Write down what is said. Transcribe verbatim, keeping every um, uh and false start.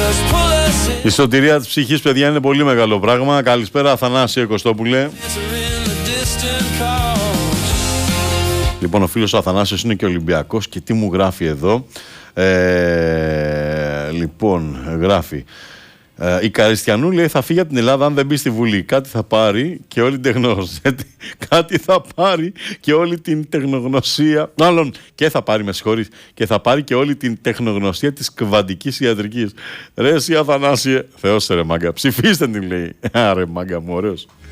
Η σωτηρία της ψυχής, παιδιά, είναι πολύ μεγάλο πράγμα. Καλησπέρα Αθανάσιο Κωστόπουλε. Λοιπόν, ο φίλος ο Αθανάσιος είναι και Ολυμπιακός και τι μου γράφει εδώ. Ε, λοιπόν, γράφει. Ε, η Καριστιανού λέει θα φύγει από την Ελλάδα αν δεν μπει στη Βουλή. Κάτι θα πάρει και όλη την τεχνογνωσία. Κάτι θα πάρει και όλη την τεχνογνωσία. Μάλλον και θα πάρει, με συγχωρείς, και θα πάρει και όλη την τεχνογνωσία της κβαντικής ιατρικής. Ρε εσύ Αθανάσιε, Θεός ρε μάγκα, ψηφίστε την λέει. Άρε μάγκα μου, ωραίος.